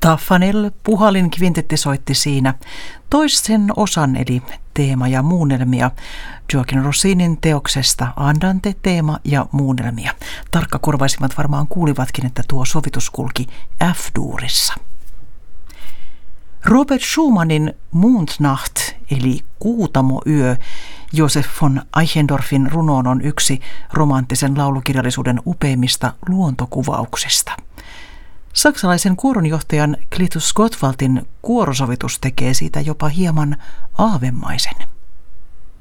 Taffanel Puhalin kvintetti soitti siinä toisen osan eli teema ja muunnelmia Gioacchino Rossinin teoksesta Andante, teema ja muunnelmia. Tarkkakorvaisimmat varmaan kuulivatkin, että tuo sovitus kulki F-duurissa. Robert Schumannin Mondnacht eli Kuutamoyö Josef von Eichendorffin runoon on yksi romanttisen laulukirjallisuuden upeimmista luontokuvauksista. Saksalaisen kuoronjohtajan Clitus Gottwaldin kuorosovitus tekee siitä jopa hieman aavemaisen.